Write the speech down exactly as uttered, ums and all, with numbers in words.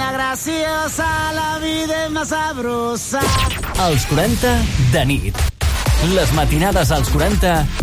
la graciosa, la vida és más sabrosa. Els quaranta de nit. Les matinades als quaranta